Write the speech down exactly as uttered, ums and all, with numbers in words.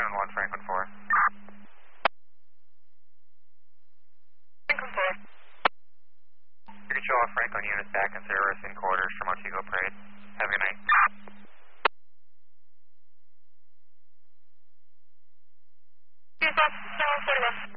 seven one Franklin four. Franklin four. You can show off Franklin units back in service in quarters from Montego Parade. Have a good night. Yes, sir. seven forty-one.